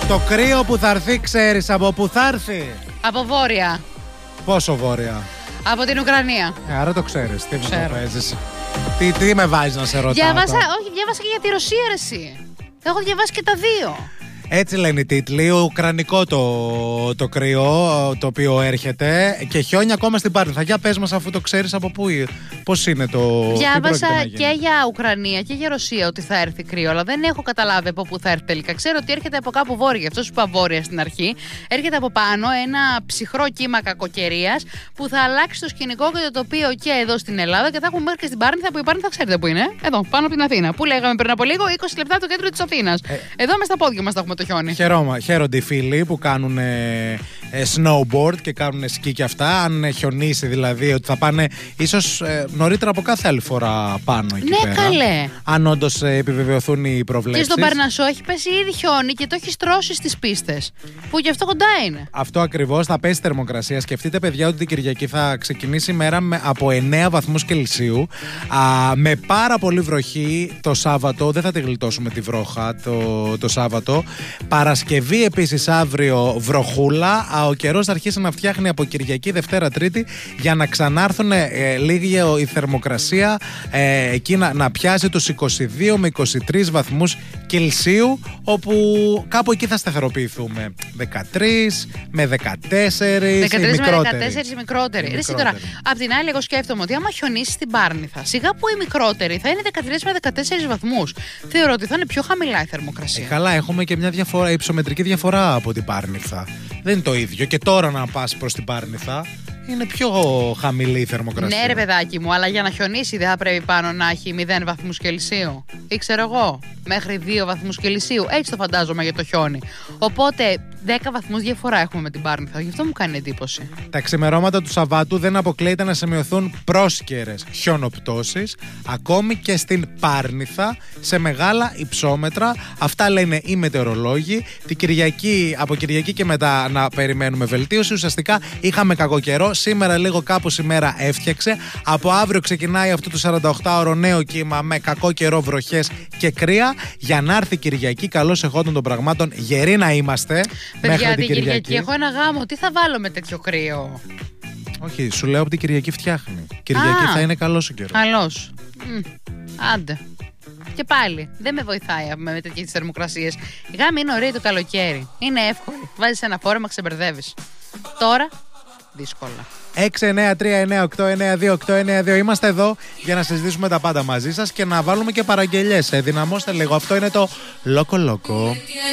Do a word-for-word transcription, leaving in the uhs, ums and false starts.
Το κρύο που θα έρθει, ξέρεις από που θα έρθει? Από βόρεια. Πόσο βόρεια? Από την Ουκρανία. Ε, άρα το ξέρεις. Τι μου το παίζεις? Τι, τι με βάζεις να σε ρωτάω? Διάβασα, όχι, διάβασα και για τη Ρωσία, ρε εσύ. Έχω διαβάσει και τα δύο. Έτσι λένε οι τίτλοι. Ουκρανικό το, το κρύο το οποίο έρχεται και χιόνια ακόμα στην Πάρνηθα. Για πες μας, αφού το ξέρεις, από πού, πώς είναι το. Διάβασα και για Ουκρανία και για Ρωσία ότι θα έρθει κρύο, αλλά δεν έχω καταλάβει από πού θα έρθει τελικά. Ξέρω ότι έρχεται από κάπου βόρεια, γι' αυτό σου είπα βόρεια στην αρχή. Έρχεται από πάνω ένα ψυχρό κύμα κακοκαιρίας που θα αλλάξει το σκηνικό και το τοπίο και εδώ στην Ελλάδα και θα έχουμε μέχρι και στην Πάρνηθα, που η Πάρνηθα ξέρετε πού είναι. Εδώ, πάνω από την Αθήνα. Που λέγαμε πριν από λίγο, είκοσι λεπτά το κέντρο της Αθήνας. Ε, εδώ με στα πόδια μας θα έχουμε το χιόνι. Χαιρόμα, χαίρονται οι φίλοι που κάνουν ε, ε, snowboard και κάνουν σκι και αυτά. Αν χιονίσει δηλαδή, ότι θα πάνε ίσως ε, νωρίτερα από κάθε άλλη φορά πάνω εκεί ναι, πέρα. Καλέ. Αν όντως ε, επιβεβαιωθούν οι προβλέψεις. Και στον Παρνασσό έχει πέσει ήδη χιόνι και το έχει στρώσει στις πίστες. Που γι' αυτό κοντά είναι. Αυτό ακριβώς, θα πέσει θερμοκρασία. Σκεφτείτε, παιδιά, ότι την Κυριακή θα ξεκινήσει η μέρα με, από εννέα βαθμούς Κελσίου. Α, με πάρα πολύ βροχή το Σάββατο. Δεν θα τη γλιτώσουμε τη βρόχα το, το Σάββατο. Παρασκευή επίσης αύριο βροχούλα. Α, ο καιρός θα αρχίσει να φτιάχνει από Κυριακή, Δευτέρα, Τρίτη για να ξανάρθουν ε, λίγη η θερμοκρασία ε, εκεί να, να πιάσει τους είκοσι δύο με είκοσι τρεις βαθμούς Κελσίου, όπου κάπου εκεί θα σταθεροποιηθούμε. δεκατρείς με δεκατέσσερα δεκατρείς οι με δεκατέσσερα οι μικρότεροι. Οι Ρε, τώρα, απ' την άλλη, εγώ σκέφτομαι ότι άμα χιονίσει στην Πάρνηθα, σιγά που οι μικρότεροι θα είναι δεκατρείς με δεκατέσσερα βαθμούς. Θεωρώ ότι θα είναι πιο χαμηλά η θερμοκρασία. Ε, καλά, έχουμε και μια διαφορά, υψομετρική διαφορά από την Πάρνηθα. Δεν είναι το ίδιο. Και τώρα να πας προς την Πάρνηθα είναι πιο χαμηλή η θερμοκρασία. Ναι, ρε παιδάκι μου, αλλά για να χιονίσει δεν θα πρέπει πάνω να έχει μηδέν βαθμούς Κελσίου. Ή ξέρω εγώ, μέχρι δύο βαθμούς Κελσίου. Έτσι το φαντάζομαι για το χιόνι. Οπότε δέκα βαθμούς διαφορά έχουμε με την Πάρνηθα. Γι' αυτό μου κάνει εντύπωση. Τα ξημερώματα του Σαββάτου δεν αποκλείεται να σημειωθούν πρόσκαιρες χιονοπτώσεις, ακόμη και στην Πάρνηθα, σε μεγάλα υψόμετρα. Αυτά λένε οι μετεωρολόγοι. Την Κυριακή, από Κυριακή και μετά να περιμένουμε βελτίωση. Ουσιαστικά είχαμε κακό καιρό. Σήμερα λίγο κάπως η μέρα έφτιαξε. Από αύριο ξεκινάει αυτό το σαρανταοκτάωρο νέο κύμα με κακό καιρό, βροχές και κρύα. Για να έρθει Κυριακή, καλώς εχόντων των πραγμάτων, γεροί να είμαστε. Παιδιά, την Κυριακή. Κυριακή έχω ένα γάμο. Τι θα βάλω με τέτοιο κρύο? Όχι, σου λέω από την Κυριακή φτιάχνει. Κυριακή Α, θα είναι καλός ο καιρός. Καλός. Mm, άντε. Και πάλι, δεν με βοηθάει με τέτοιες θερμοκρασίες. Η γάμη είναι ωραία το καλοκαίρι. Είναι εύκολη. Βάζεις ένα φόρεμα, ξεμπερδεύεις. Τώρα, δύσκολα. έξι εννέα τρία εννέα οκτώ εννέα δύο οκτώ εννέα δύο. Είμαστε εδώ για να συζητήσουμε τα πάντα μαζί σας και να βάλουμε και παραγγελιές. Δυναμώστε λίγο. Αυτό είναι το Λόκο Λόκο.